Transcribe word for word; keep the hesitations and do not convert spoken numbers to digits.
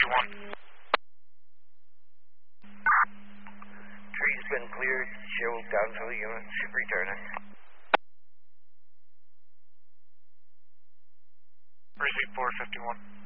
fifty-one. Tree's been cleared. Show down to the unit. Ship returning. Receive four fifty-one.